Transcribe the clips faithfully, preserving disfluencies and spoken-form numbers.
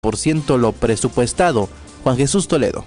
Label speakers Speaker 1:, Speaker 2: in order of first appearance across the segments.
Speaker 1: por ciento lo presupuestado. Juan Jesús Toledo.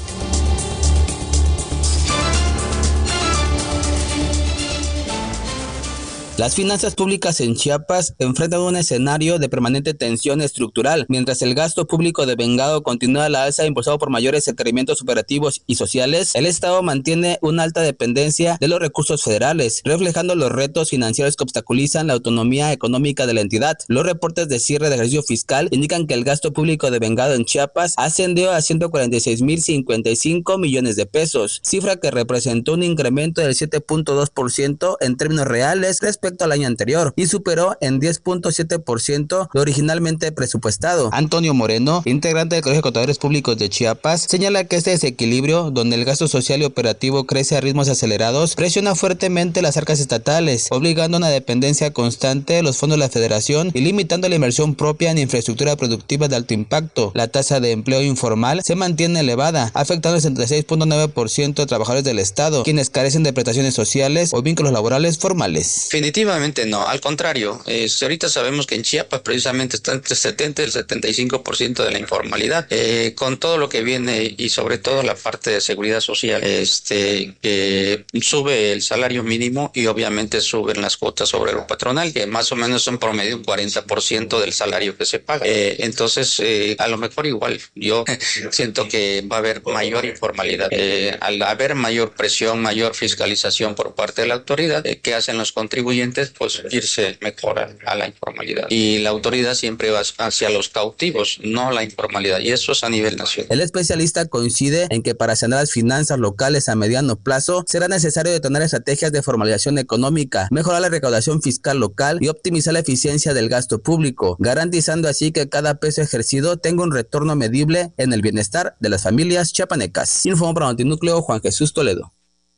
Speaker 2: Las finanzas públicas en Chiapas enfrentan un escenario de permanente tensión estructural, mientras el gasto público devengado continúa a la alza impulsado por mayores requerimientos operativos y sociales. El Estado mantiene una alta dependencia de los recursos federales, reflejando los retos financieros que obstaculizan la autonomía económica de la entidad. Los reportes de cierre de ejercicio fiscal indican que el gasto público devengado en Chiapas ascendió a ciento cuarenta y seis mil cincuenta y cinco millones de pesos, cifra que representó un incremento del siete punto dos por ciento en términos reales respecto al año anterior y superó en diez punto siete por ciento lo originalmente presupuestado. Antonio Moreno, integrante del Colegio de Contadores Públicos de Chiapas, señala que este desequilibrio, donde el gasto social y operativo crece a ritmos acelerados, presiona fuertemente las arcas estatales, obligando a una dependencia constante de los fondos de la Federación y limitando la inversión propia en infraestructura productiva de alto impacto. La tasa de empleo informal se mantiene elevada, afectando al setenta y seis punto nueve por ciento de trabajadores del Estado, quienes carecen de prestaciones sociales o vínculos laborales formales.
Speaker 3: Definitivamente no, al contrario, eh, ahorita sabemos que en Chiapas precisamente está entre el setenta y el setenta y cinco por ciento de la informalidad, eh, con todo lo que viene y sobre todo la parte de seguridad social, este que eh, sube el salario mínimo y obviamente suben las cuotas sobre lo patronal, que más o menos son promedio un cuarenta por ciento del salario que se paga. Eh, entonces, eh, a lo mejor igual, yo siento que va a haber mayor informalidad. Eh, al haber mayor presión, mayor fiscalización por parte de la autoridad, eh, ¿qué hacen los contribuyentes? Pues irse mejor a, a la informalidad. Y la autoridad siempre va hacia los cautivos, no la informalidad. Y eso es a nivel nacional.
Speaker 2: El especialista coincide en que para sanear las finanzas locales a mediano plazo será necesario detonar estrategias de formalización económica, mejorar la recaudación fiscal local y optimizar la eficiencia del gasto público, garantizando así que cada peso ejercido tenga un retorno medible en el bienestar de las familias chiapanecas. Informó para Notinúcleo Juan Jesús Toledo.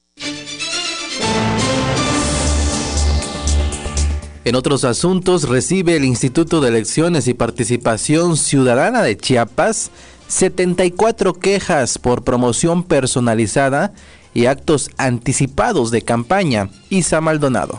Speaker 1: En otros asuntos, recibe el Instituto de Elecciones y Participación Ciudadana de Chiapas setenta y cuatro quejas por promoción personalizada y actos anticipados de campaña. Isa Maldonado.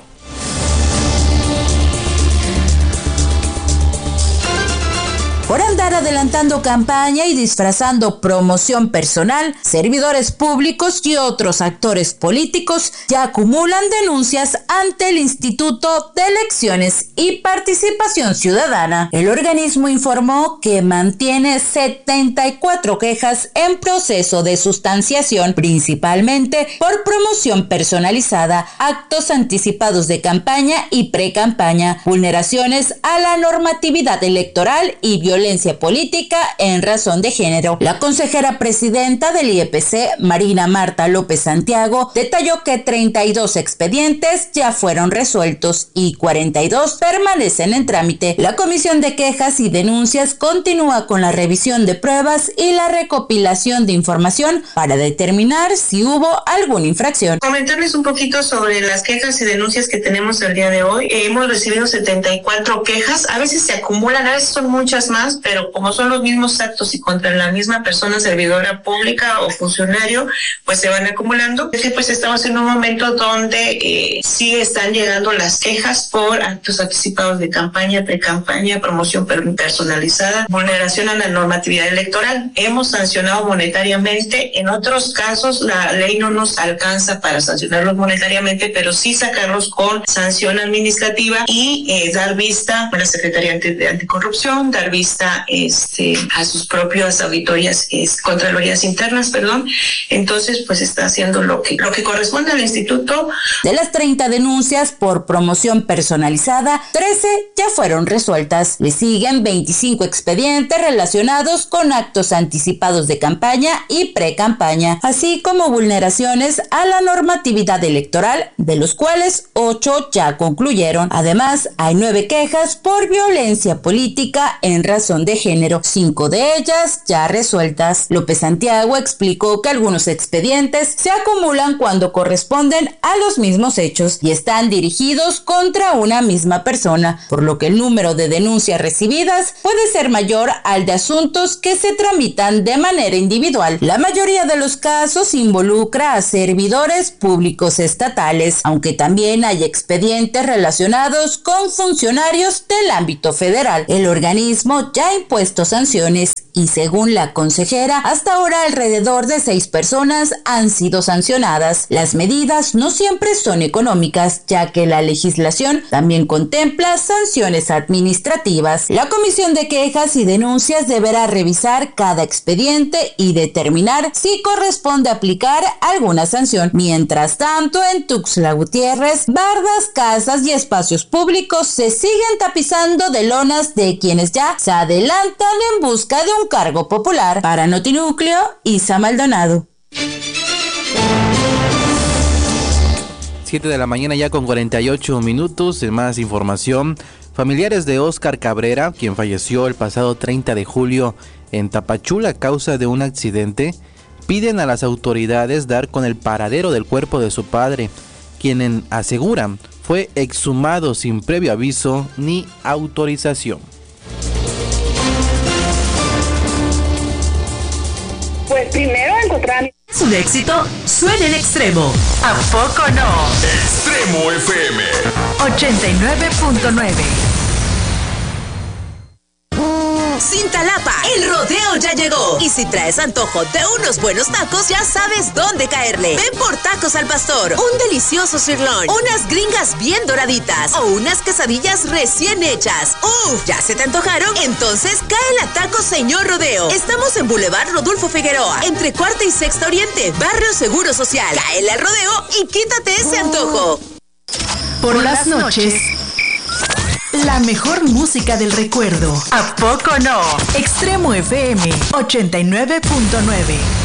Speaker 4: Por andar adelantando campaña y disfrazando promoción personal, servidores públicos y otros actores políticos ya acumulan denuncias ante el Instituto de Elecciones y Participación Ciudadana. El organismo informó que mantiene setenta y cuatro quejas en proceso de sustanciación, principalmente por promoción personalizada, actos anticipados de campaña y pre-campaña, vulneraciones a la normatividad electoral y violencia violencia política en razón de género. La consejera presidenta del I E P C, Marina Marta López Santiago, detalló que treinta y dos expedientes ya fueron resueltos y cuarenta y dos permanecen en trámite. La Comisión de Quejas y Denuncias continúa con la revisión de pruebas y la recopilación de información para determinar si hubo alguna infracción.
Speaker 5: Comentarles un poquito sobre las quejas y denuncias que tenemos el día de hoy. Eh, hemos recibido setenta y cuatro quejas, a veces se acumulan, a veces son muchas más, pero como son los mismos actos y contra la misma persona servidora pública o funcionario, pues se van acumulando. Es que pues estamos en un momento donde eh, sí están llegando las quejas por actos anticipados de campaña, pre-campaña, promoción personalizada, vulneración a la normatividad electoral. Hemos sancionado monetariamente, en otros casos la ley no nos alcanza para sancionarlos monetariamente, pero sí sacarlos con sanción administrativa y eh, dar vista a la Secretaría de Anticorrupción, dar vista este, a sus propias auditorías, es, contralorías internas, perdón. Entonces, pues está haciendo lo que, lo que corresponde al instituto.
Speaker 4: De las treinta denuncias por promoción personalizada, trece ya fueron resueltas. Le siguen veinticinco expedientes relacionados con actos anticipados de campaña y pre-campaña, así como vulneraciones a la normatividad electoral, de los cuales ocho ya concluyeron. Además, hay nueve quejas por violencia política en razón de género, cinco de ellas ya resueltas. López Santiago explicó que algunos expedientes se acumulan cuando corresponden a los mismos hechos y están dirigidos contra una misma persona, por lo que el número de denuncias recibidas puede ser mayor al de asuntos que se tramitan de manera individual. La mayoría de los casos involucra a servidores públicos estatales, aunque también hay expedientes relacionados con funcionarios del ámbito federal. El organismo ya ha impuesto sanciones y según la consejera, hasta ahora alrededor de seis personas han sido sancionadas. Las medidas no siempre son económicas, ya que la legislación también contempla sanciones administrativas. La Comisión de Quejas y Denuncias deberá revisar cada expediente y determinar si corresponde aplicar alguna sanción. Mientras tanto, en Tuxtla Gutiérrez, bardas, casas y espacios públicos se siguen tapizando de lonas de quienes ya se adelantan en busca de un cargo popular. Para Notinúcleo, Isa Maldonado.
Speaker 1: siete de la mañana ya con cuarenta y ocho minutos. En más información, familiares de Óscar Cabrera, quien falleció el pasado treinta de julio en Tapachula a causa de un accidente, piden a las autoridades dar con el paradero del cuerpo de su padre, quien aseguran fue exhumado sin previo aviso ni autorización.
Speaker 6: Pues primero encontrar...
Speaker 7: Su éxito suena en Extremo. ¿A poco no?
Speaker 8: Extremo F M
Speaker 7: ochenta y nueve punto nueve. Cintalapa, el rodeo ya llegó. Y si traes antojo de unos buenos tacos, ya sabes dónde caerle. Ven por Tacos al Pastor, un delicioso sirloin, unas gringas bien doraditas o unas quesadillas recién hechas. Uf, ¿ya se te antojaron? Entonces cae a Tacos Señor Rodeo. Estamos en Boulevard Rodolfo Figueroa, entre Cuarta y Sexta Oriente, Barrio Seguro Social. Cae al rodeo y quítate ese antojo.
Speaker 9: Por las noches, la mejor música del recuerdo.
Speaker 7: ¿A poco no?
Speaker 9: Extremo F M ochenta y nueve punto nueve.